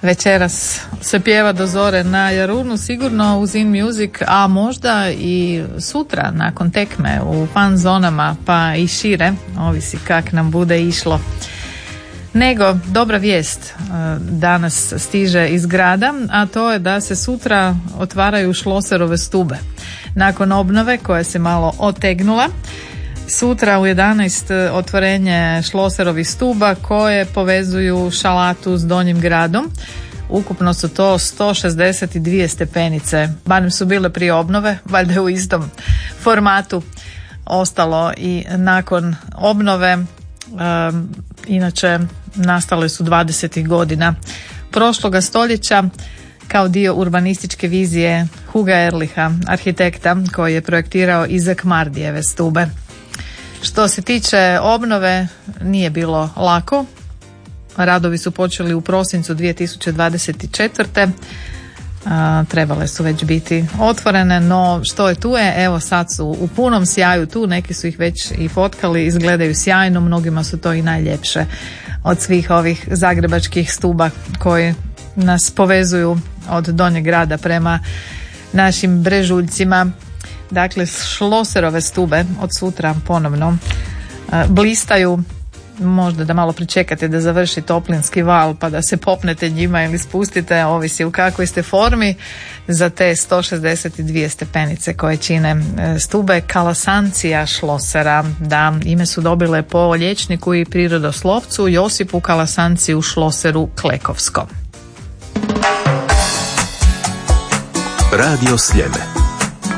Večeras se pjeva do zore na Jarunu, sigurno uz In Music, a možda i sutra nakon tekme u fan zonama pa i šire, ovisi kak nam bude išlo. Nego, dobra vijest danas stiže iz grada, a to je da se sutra otvaraju Schlosserove stube. Nakon obnove koja se malo otegnula, sutra u 11 otvorenje Schlosserovih stuba koje povezuju Šalatu s Donjim gradom. Ukupno su to 162 stepenice, barem su bile prije obnove, valjda je u istom formatu ostalo i nakon obnove. Inače nastale su 20. godina prošloga stoljeća kao dio urbanističke vizije Huga Erlicha, arhitekta koji je projektirao Izak Mardijeve stube. Što se tiče obnove, nije bilo lako. Radovi su počeli u prosincu 2024. Trebale su već biti otvorene, no što je tu je, evo sad su u punom sjaju tu, neki su ih već i fotkali, izgledaju sjajno, mnogima su to i najljepše od svih ovih zagrebačkih stuba koji nas povezuju od Donjeg grada prema našim brežuljcima. Dakle, Schlosserove stube od sutra ponovno blistaju. Možda da malo pričekate da završi toplinski val pa da se popnete njima ili spustite, ovisi u kakvoj ste formi, za te 162 stepenice koje čine stube Kalasancija Schlossera. Da, ime su dobile po liječniku i prirodoslovcu Josipu Kalasanciju Schlosseru Klekovskom. Radio Sljeme.